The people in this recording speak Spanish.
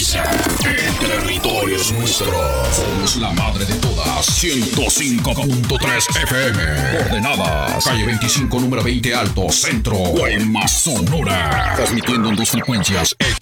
avisa. El territorio es nuestro. Somos la madre de todas. 105.3 FM. Coordenadas. Calle 25, número 20 Alto, Centro. Guaymas, Sonora. Transmitiendo en dos frecuencias.